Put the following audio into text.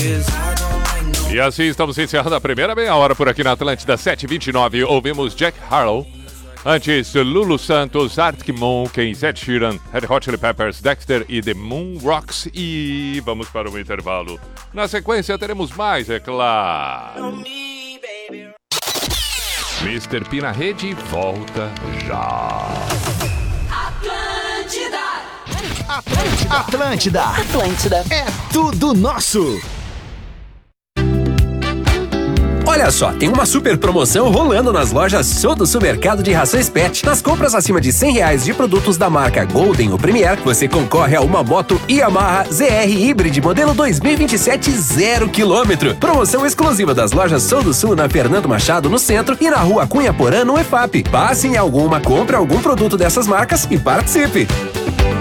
E assim estamos encerrando a primeira meia hora por aqui na Atlântida 7h29. Ouvimos Jack Harlow. Antes, Lulu Santos, Arctic Monkeys, Ed Sheeran, Red Hot Chili Peppers, Dexter e The Moon Rocks. E vamos para o intervalo. Na sequência teremos mais, é claro. Mr. P na rede volta já. Atlântida. É tudo nosso. Olha só, tem uma super promoção rolando nas lojas Sou do Supermercado de Rações Pet. Nas compras acima de R$100 de produtos da marca Golden ou Premier, você concorre a uma moto Yamaha ZR Hybrid modelo 2027 0 km. Promoção exclusiva das lojas Sou do Sul na Fernando Machado, no centro, e na Rua Cunha Porã, no EFAP. Passe em alguma, compre algum produto dessas marcas e participe.